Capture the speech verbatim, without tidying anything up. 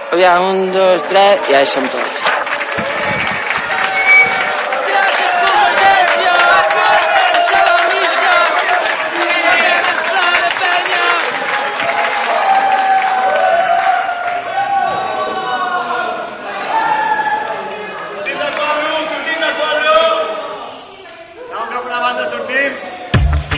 Aviam, un, dos, tres, i ja hi som tots.